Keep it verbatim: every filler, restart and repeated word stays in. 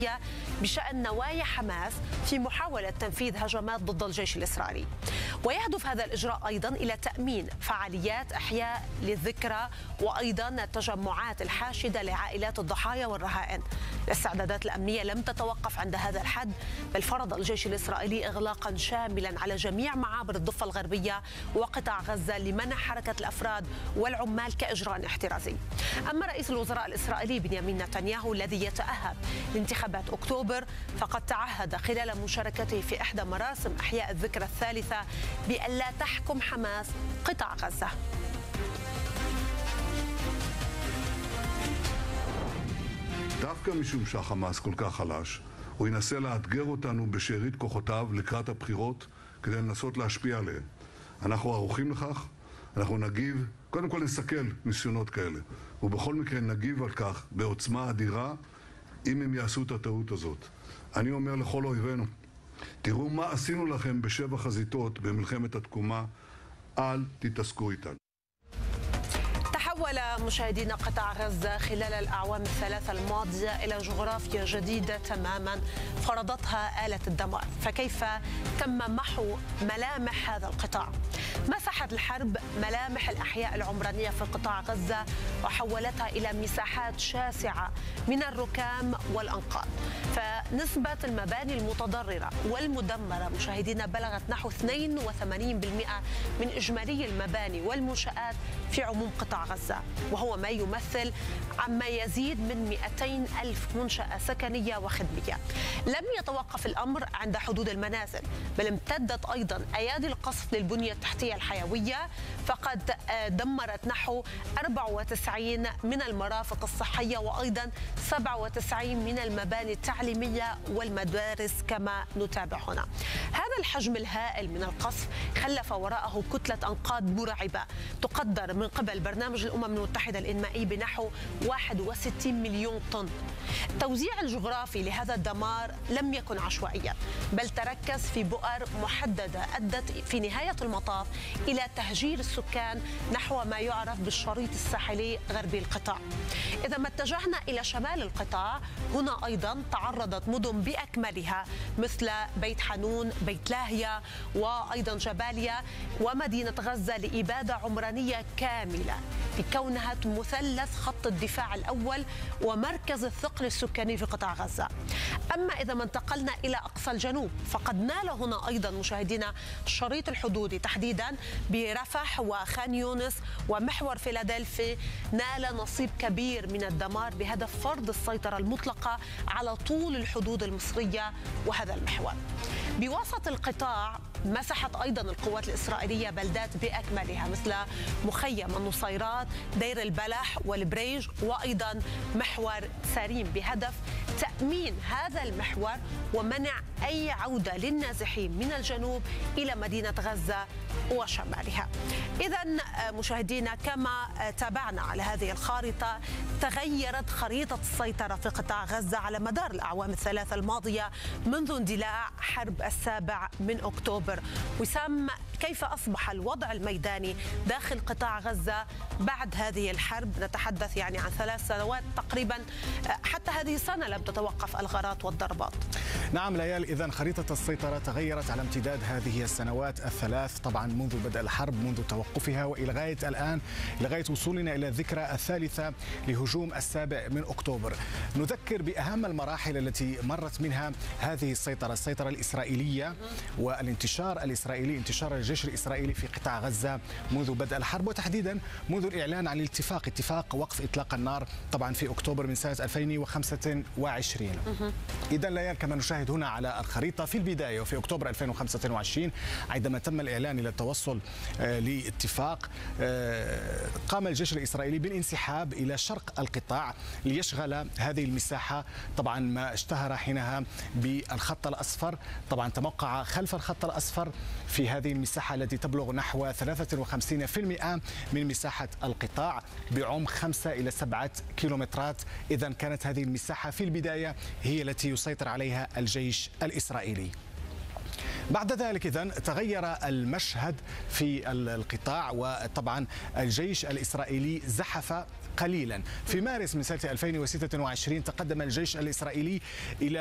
بشأن نوايا حماس في محاولة تنفيذ هجمات ضد الجيش الإسرائيلي. ويهدف هذا الإجراء أيضا إلى تأمين فعاليات إحياء للذكرى وأيضا التجمعات الحاشدة لعائلات الضحايا والرهائن. الاستعدادات الأمنية لم تتوقف عند هذا الحد، بل فرض الجيش الإسرائيلي إغلاقا شاملا على جميع معابر الضفة الغربية وقطاع غزة لمنع حركة الأفراد والعمال كإجراء احترازي. أما رئيس الوزراء الإسرائيلي بنيامين نتنياهو الذي يتأهب لانتخابات أكتوبر فقد تعهد خلال مشاركته في إحدى مراسم إحياء الذكرى الثالثة بأن لا تحكم حماس قطاع غزة. דווקא משום שהחמאס כל כך חלש, הוא ינסה לאתגר אותנו בשארית כוחותיו לקראת הבחירות כדי לנסות להשפיע עליהם. אנחנו ערוכים לכך, אנחנו נגיב, קודם כל נסכל ניסיונות כאלה, ובכל מקרה נגיב על כך בעוצמה אדירה אם הם יעשו את הטעות הזאת. אני אומר לכל אויבינו, תראו מה עשינו לכם בשבע חזיתות במלחמת התקומה, אל תתעסקו איתנו. تحول مشاهدينا قطاع غزة خلال الأعوام الثلاثة الماضية إلى جغرافيا جديدة تماما فرضتها آلة الدمار، فكيف تم محو ملامح هذا القطاع؟ مسحت الحرب ملامح الأحياء العمرانية في قطاع غزة وحولتها إلى مساحات شاسعة من الركام والأنقاض، فنسبة المباني المتضررة والمدمرة مشاهدينا بلغت نحو اثنين وثمانين بالمئة من إجمالي المباني والمنشآت في عموم قطاع غزة، وهو ما يمثل عما يزيد من مئتين ألف منشأة سكنية وخدمية. لم يتوقف الأمر عند حدود المنازل، بل امتدت أيضا أيادي القصف للبنية التحتية الحيوية، فقد دمرت نحو أربعة وتسعين من المرافق الصحية وأيضا سبعة وتسعين من المباني التعليمية والمدارس كما نتابع هنا. هذا الحجم الهائل من القصف خلف وراءه كتلة أنقاض مرعبة تقدر من قبل برنامج الأمم المتحدة الإنمائي بنحو واحد وستين مليون طن. التوزيع الجغرافي لهذا الدمار لم يكن عشوائيا، بل تركز في بؤر محددة أدت في نهاية المطاف إلى تهجير السكان نحو ما يعرف بالشريط الساحلي غربي القطاع. إذا ما اتجهنا إلى شمال القطاع، هنا أيضا تعرضت مدن بأكملها مثل بيت حنون، بيت لاهيا وأيضا جباليا ومدينة غزة لإبادة عمرانية كاملة لكونها مثلث خط الدفاع الأول ومركز الثقل السكاني في قطاع غزة. أما إذا ما انتقلنا إلى أقصى الجنوب فقد نال هنا أيضا مشاهدينا الشريط الحدودي تحديدا برفح وخان يونس ومحور فيلادلفي نال نصيب كبير من الدمار بهدف فرض السيطرة المطلقة على طول الحدود المصرية وهذا المحور. بوسط القطاع مسحت أيضا القوات الإسرائيلية بلدات بأكملها مثل مخيم النصيرات، دير البلح والبريج وأيضا محور ساريم بهدف تأمين هذا المحور ومنع أي عودة للنازحين من الجنوب إلى مدينة غزة وشمالها. إذا مشاهدينا كما تابعنا على هذه الخارطة تغيرت خريطة السيطرة في قطاع غزة على مدار الأعوام الثلاثة الماضية منذ اندلاع حرب السابع من أكتوبر. وسام، كيف أصبح الوضع الميداني داخل قطاع غزة بعد هذه الحرب؟ نتحدث يعني عن ثلاث سنوات تقريبا، حتى هذه السنة لم تتوقف الغارات والضربات. نعم ليال، إذن خريطة السيطرة تغيرت على امتداد هذه السنوات الثلاث، طبعا منذ بدء الحرب، منذ توقفها وإلى غاية الآن، لغاية وصولنا إلى الذكرى الثالثة لهجوم السابع من أكتوبر. نذكر بأهم المراحل التي مرت منها هذه السيطرة، السيطرة الإسرائيلية والانتشار الإسرائيلي، انتشار الجيش الإسرائيلي في قطاع غزة منذ بدء الحرب، وتحديدا منذ الإعلان عن الاتفاق اتفاق وقف إطلاق النار طبعا في أكتوبر من سنة ألفين وخمسة وعشرين. إذا ليال كما نشاهد هنا على الخريطة في البداية وفي أكتوبر ألفين وخمسة وعشرين عندما تم الإعلان إلى التوصل لاتفاق، قام الجيش الإسرائيلي بالانسحاب إلى شرق القطاع ليشغل هذه المساحة، طبعا ما اشتهر حينها بالخط الأصفر، طبعا تموقع خلف الخط الأصفر في هذه المساحة التي تبلغ نحو ثلاثة وخمسين بالمئة من مساحة القطاع بعمق خمسة إلى سبعة كيلومترات. إذا كانت هذه المساحة في البداية هي التي يسيطر عليها الجيش الإسرائيلي. بعد ذلك إذن تغير المشهد في القطاع، وطبعا الجيش الإسرائيلي زحف قليلا. في مارس من سنة ألفين وستة وعشرين تقدم الجيش الإسرائيلي إلى